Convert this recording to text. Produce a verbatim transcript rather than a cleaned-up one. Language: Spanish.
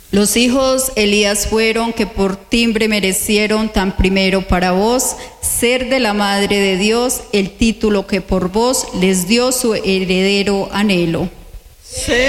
Los hijos Elías fueron que por timbre merecieron tan primero para vos ser de la Madre de Dios el título que por vos les dio su heredero anhelo. Sí.